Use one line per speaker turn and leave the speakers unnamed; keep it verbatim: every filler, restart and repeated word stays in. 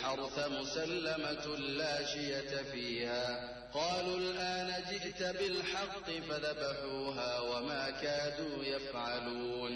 الحرث مسلمة لا شية فيها قالوا الآن جئت بالحق فذبحوها وما كادوا يفعلون